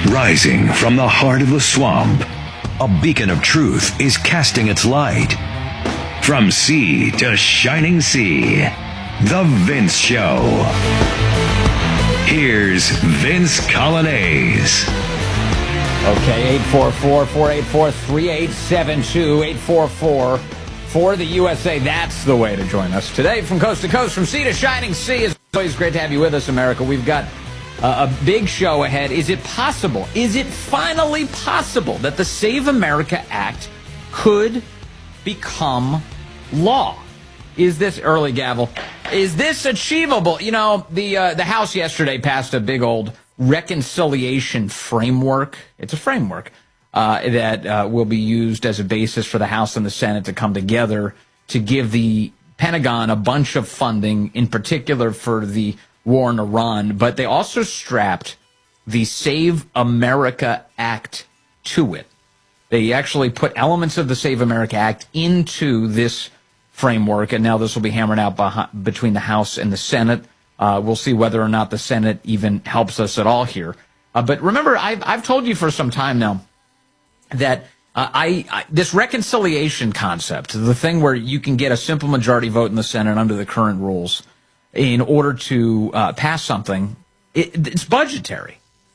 Rising from the heart of the swamp, a beacon of truth is casting its light. From sea to shining sea, The Vince Show. Here's Vince Coglianese. Okay, 844-484-3872, 844 for the USA. That's the way to join us today. From coast to coast, from sea to shining sea. It's always great to have you with us, America. We've got a big show ahead. Is it possible? Is it finally possible that the Save America Act could become law? Is this early gavel? Is this achievable? You know, the House yesterday passed a big old reconciliation framework. It's a framework that will be used as a basis for the House and the Senate to come together to give the Pentagon a bunch of funding, in particular for the war in Iran. But they also strapped the Save America Act to it. They actually put elements of the Save America Act into this framework, and now this will be hammered out between the House and the Senate. We'll see whether or not the Senate even helps us at all here. But remember, I've told you for some time now that this reconciliation concept, the thing where you can get a simple majority vote in the Senate under the current rules in order to pass something, it's budgetary.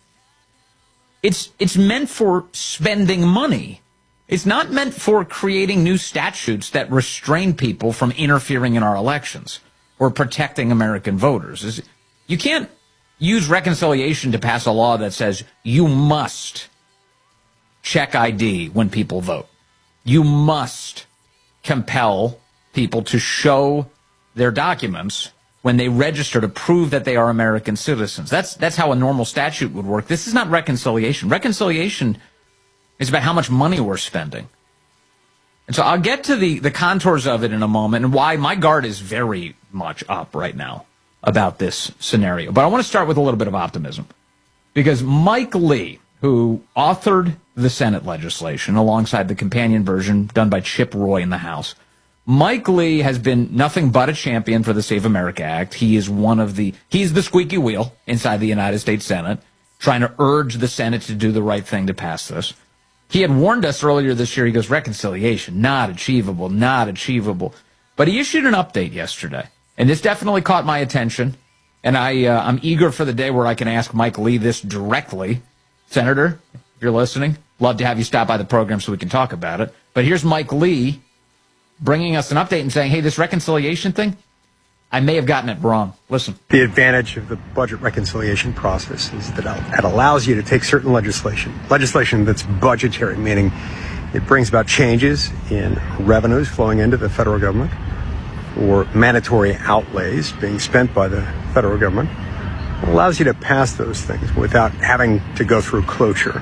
It's meant for spending money. It's not meant for creating new statutes that restrain people from interfering in our elections or protecting American voters. You can't use reconciliation to pass a law that says you must check ID when people vote. You must compel people to show their documents when they register to prove that they are American citizens. That's how a normal statute would work. This is not reconciliation. Reconciliation is about how much money we're spending. And so I'll get to the contours of it in a moment and why my guard is very much up right now about this scenario. But I want to start with a little bit of optimism, because Mike Lee, who authored the Senate legislation alongside the companion version done by Chip Roy in the House, Mike Lee has been nothing but a champion for the Save America Act. He is he's the squeaky wheel inside the United States Senate, trying to urge the Senate to do the right thing to pass this. He had warned us earlier this year. He goes, reconciliation, not achievable, not achievable. But he issued an update yesterday, and this definitely caught my attention. And I'm eager for the day where I can ask Mike Lee this directly. Senator, if you're listening, love to have you stop by the program so we can talk about it. But here's Mike Lee bringing us an update and saying, hey, this reconciliation thing, I may have gotten it wrong. Listen. The advantage of the budget reconciliation process is that it allows you to take certain legislation that's budgetary, meaning it brings about changes in revenues flowing into the federal government or mandatory outlays being spent by the federal government. It allows you to pass those things without having to go through cloture.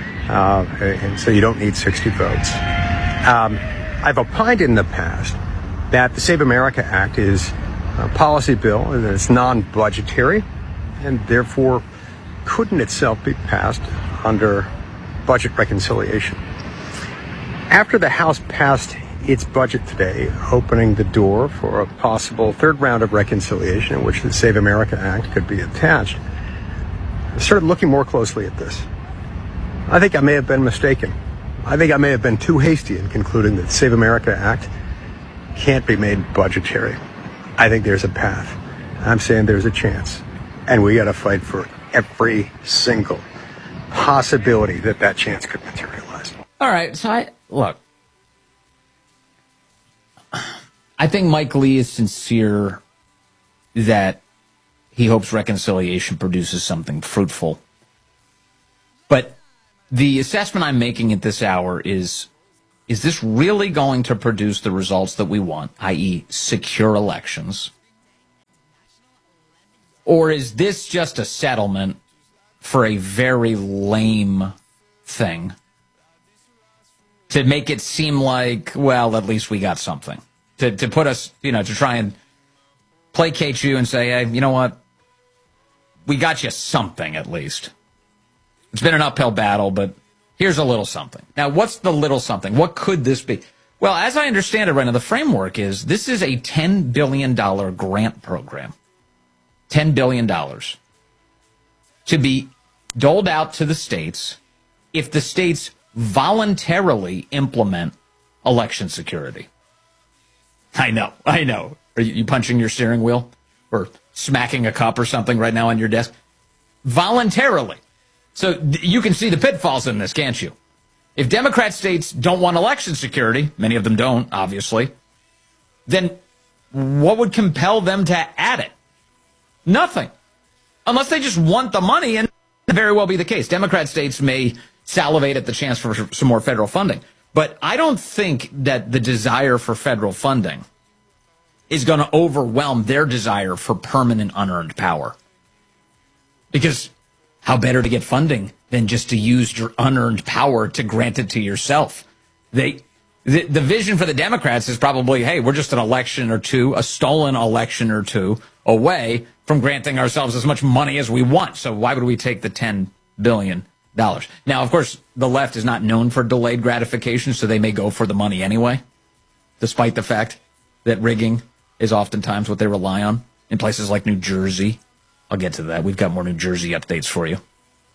And so you don't need 60 votes. I've opined in the past that the Save America Act is a policy bill, and it's non-budgetary, and therefore couldn't itself be passed under budget reconciliation. After the House passed its budget today, opening the door for a possible third round of reconciliation in which the Save America Act could be attached, I started looking more closely at this. I think I may have been mistaken. I think I may have been too hasty in concluding that the Save America Act can't be made budgetary. I think there's a path. I'm saying there's a chance. And we got to fight for every single possibility that chance could materialize. All right. So I think Mike Lee is sincere that he hopes reconciliation produces something fruitful. But the assessment I'm making at this hour is this really going to produce the results that we want, i.e. secure elections? Or is this just a settlement for a very lame thing to make it seem like, well, at least we got something? To put us, to try and placate you and say, hey, you know what? We got you something at least. It's been an uphill battle, but here's a little something. Now, what's the little something? What could this be? Well, as I understand it right now, the framework is this is a $10 billion grant program. $10 billion to be doled out to the states if the states voluntarily implement election security. I know. Are you punching your steering wheel or smacking a cup or something right now on your desk? Voluntarily. So you can see the pitfalls in this, can't you? If Democrat states don't want election security, many of them don't, obviously, then what would compel them to add it? Nothing. Unless they just want the money, and that very well be the case. Democrat states may salivate at the chance for some more federal funding. But I don't think that the desire for federal funding is going to overwhelm their desire for permanent unearned power. Because how better to get funding than just to use your unearned power to grant it to yourself? The vision for the Democrats is probably, hey, we're just an election or two, a stolen election or two away from granting ourselves as much money as we want. So why would we take the $10 billion? Now, of course, the left is not known for delayed gratification, so they may go for the money anyway, despite the fact that rigging is oftentimes what they rely on in places like New Jersey. I'll get to that. We've got more New Jersey updates for you.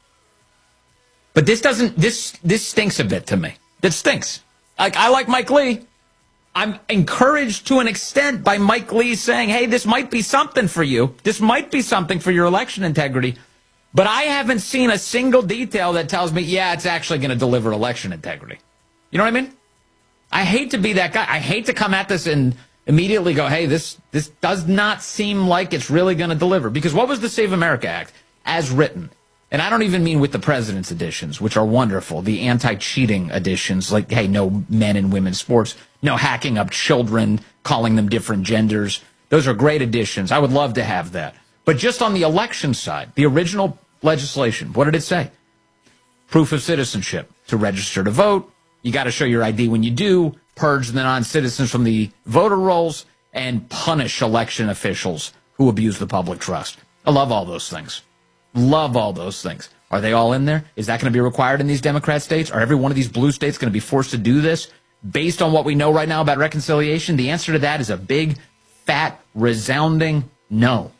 But this stinks a bit to me. This stinks. I like Mike Lee. I'm encouraged to an extent by Mike Lee saying, hey, this might be something for you. This might be something for your election integrity. But I haven't seen a single detail that tells me, yeah, it's actually going to deliver election integrity. You know what I mean? I hate to be that guy. I hate to come at this and immediately go, hey, this does not seem like it's really going to deliver. Because what was the Save America Act as written? And I don't even mean with the president's editions, which are wonderful, the anti-cheating editions, like, hey, no men and women's sports, no hacking up children, calling them different genders. Those are great additions. I would love to have that. But just on the election side, the original legislation, what did it say? Proof of citizenship. To register to vote, you got to show your ID when you do, purge the non-citizens from the voter rolls, and punish election officials who abuse the public trust. I love all those things. Love all those things. Are they all in there? Is that going to be required in these Democrat states? Are every one of these blue states going to be forced to do this based on what we know right now about reconciliation? The answer to that is a big, fat, resounding no.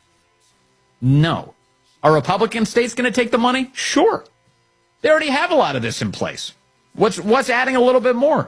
No. Are Republican states going to take the money? Sure. They already have a lot of this in place. What's adding a little bit more?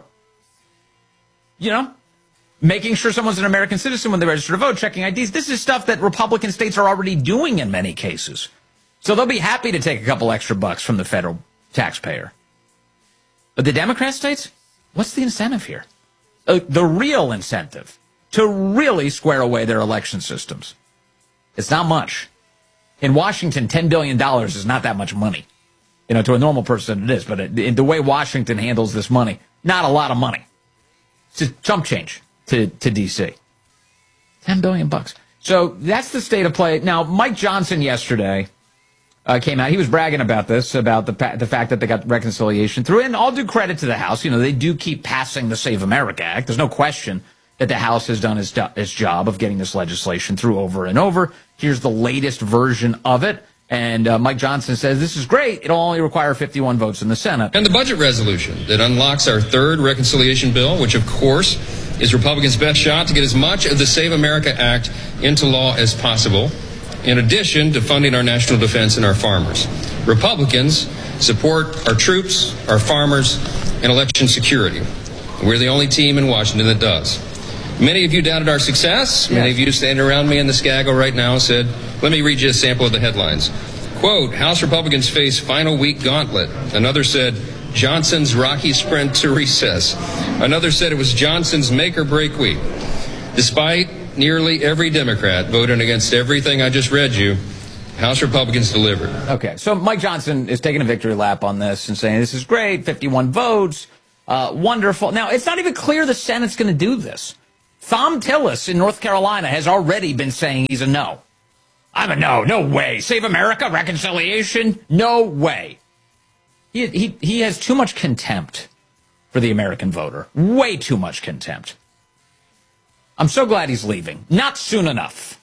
You know, making sure someone's an American citizen when they register to vote, checking IDs. This is stuff that Republican states are already doing in many cases. So they'll be happy to take a couple extra bucks from the federal taxpayer. But the Democrat states, what's the incentive here? The real incentive to really square away their election systems. It's not much. In Washington, $10 billion is not that much money. You know, to a normal person it is, but the way Washington handles this money, not a lot of money. It's just chump change to D.C. $10 billion. So that's the state of play. Now, Mike Johnson yesterday came out. He was bragging about this, about the fact that they got reconciliation through. And I'll do credit to the House. You know, they do keep passing the Save America Act. There's no question that the House has done its job of getting this legislation through over and over. Here's the latest version of it. And Mike Johnson says this is great. It'll only require 51 votes in the Senate. And the budget resolution that unlocks our third reconciliation bill, which, of course, is Republicans' best shot to get as much of the Save America Act into law as possible, in addition to funding our national defense and our farmers. Republicans support our troops, our farmers, and election security. We're the only team in Washington that does. Many of you doubted our success. Many of you standing around me in the Skaggle right now said, let me read you a sample of the headlines. Quote, House Republicans face final week gauntlet. Another said, Johnson's rocky sprint to recess. Another said it was Johnson's make or break week. Despite nearly every Democrat voting against everything I just read you, House Republicans delivered. Okay, so Mike Johnson is taking a victory lap on this and saying this is great, 51 votes, wonderful. Now, it's not even clear the Senate's going to do this. Thom Tillis in North Carolina has already been saying he's a no. I'm a no. No way. Save America, reconciliation? No way. He has too much contempt for the American voter. Way too much contempt. I'm so glad he's leaving. Not soon enough.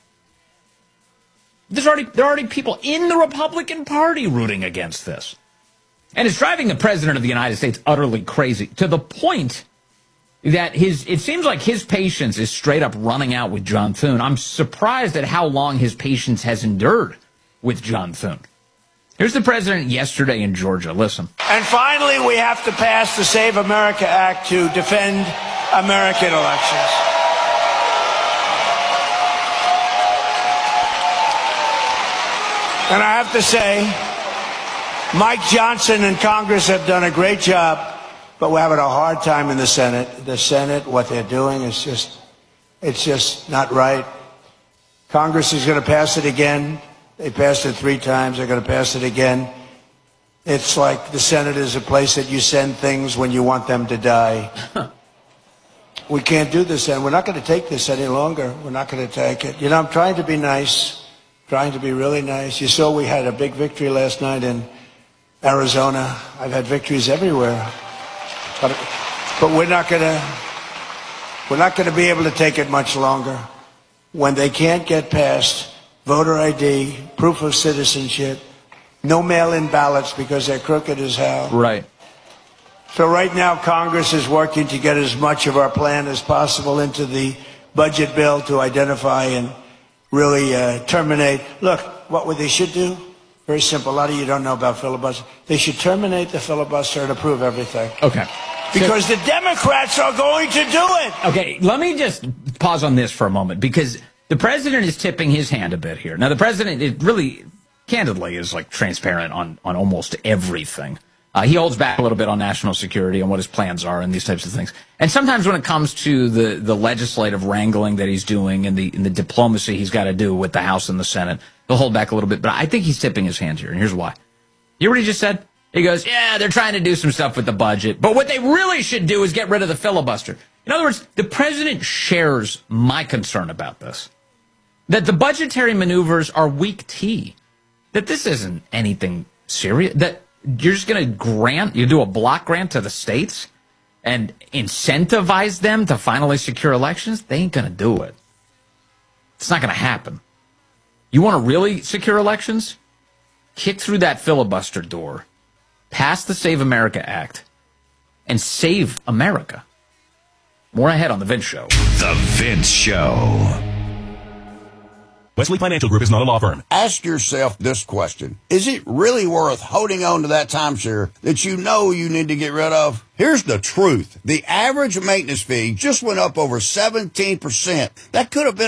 There are already people in the Republican Party rooting against this. And it's driving the President of the United States utterly crazy, to the point that it seems like his patience is straight up running out with John Thune. I'm surprised at how long his patience has endured with John Thune. Here's the president yesterday in Georgia. Listen. And finally, we have to pass the Save America Act to defend American elections. And I have to say, Mike Johnson and Congress have done a great job, but we're having a hard time in the Senate. The Senate, what they're doing is just not right. Congress is going to pass it again. They passed it 3 times. They're going to pass it again. It's like the Senate is a place that you send things when you want them to die. We can't do this, and we're not going to take this any longer. We're not going to take it. You know, I'm trying to be nice, trying to be really nice. You saw we had a big victory last night in Arizona. I've had victories everywhere. But we're not going to be able to take it much longer. When they can't get past voter ID, proof of citizenship, no mail-in ballots because they're crooked as hell. Right. So right now, Congress is working to get as much of our plan as possible into the budget bill to identify and really terminate. Look, what they should do? Very simple. A lot of you don't know about filibuster. They should terminate the filibuster and approve everything. Okay. Because the Democrats are going to do it. Okay, let me just pause on this for a moment, because the president is tipping his hand a bit here. Now, the president, it really, candidly, is like transparent on almost everything. He holds back a little bit on national security and what his plans are and these types of things. And sometimes when it comes to the legislative wrangling that he's doing and the diplomacy he's got to do with the House and the Senate, he'll hold back a little bit. But I think he's tipping his hand here, and here's why. You hear what he just said? He goes, yeah, they're trying to do some stuff with the budget, but what they really should do is get rid of the filibuster. In other words, the president shares my concern about this, that the budgetary maneuvers are weak tea, that this isn't anything serious, that you're just going to you do a block grant to the states and incentivize them to finally secure elections. They ain't going to do it. It's not going to happen. You want to really secure elections? Kick through that filibuster door, pass the Save America Act, and save America. More ahead on The Vince Show. The Vince Show. Wesley Financial Group is not a law firm. Ask yourself this question. Is it really worth holding on to that timeshare that you know you need to get rid of? Here's the truth. The average maintenance fee just went up over 17%. That could have been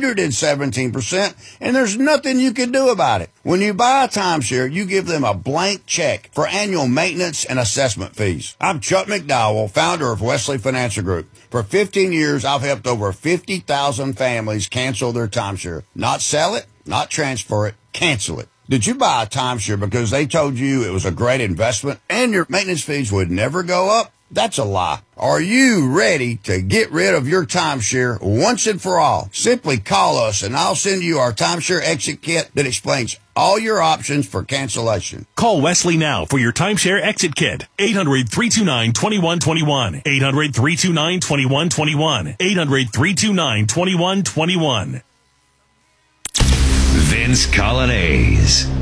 117%, and there's nothing you can do about it. When you buy a timeshare, you give them a blank check for annual maintenance and assessment fees. I'm Chuck McDowell, founder of Wesley Financial Group. For 15 years, I've helped over 50,000 families cancel their timeshare. Not sell it, not transfer it, cancel it. Did you buy a timeshare because they told you it was a great investment and your maintenance fees would never go up? That's a lie. Are you ready to get rid of your timeshare once and for all? Simply call us and I'll send you our timeshare exit kit that explains all your options for cancellation. Call Wesley now for your timeshare exit kit. 800-329-2121. 800-329-2121. 800-329-2121. Vince Coglianese.